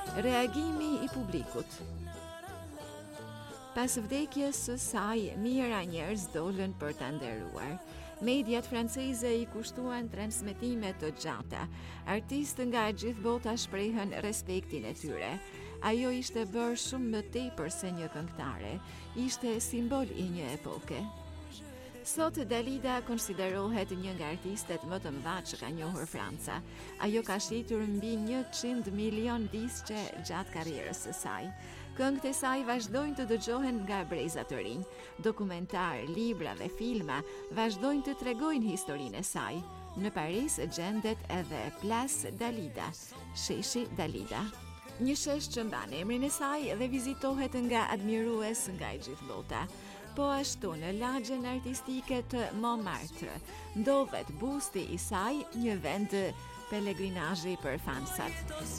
Reagimi i publikut. Pas vdekjes së saj, mijëra njerëz dolën për ta nderuar. Mediat franceze i kushtuan transmetime të gjata. Artistë nga gjithë bota shprehën respektin e tyre. Ajo ishte bërë shumë më tepër se një këngëtare, ishte simbol i një epoke. Sot Dalida konsiderohet një nga artistet më të mëdha që ka njohur Franca. Ajo ka shitur mbi 100 milion diskçe gjatë karrierës së saj. Këngët e saj vazhdojnë të dëgjohen nga breza të rinj. Dokumentar, libra dhe filma vazhdojnë të tregojnë historinë e saj. Në Paris gjendet edhe Place Dalida, sheshi Dalida. Një shesh që mban emrin e saj dhe vizitohet nga admirues nga e gjithë bota. Po ashtu në lagjen artistike të Montmartre ndodhet busti i saj, një vend pelegrinazhi për fansat.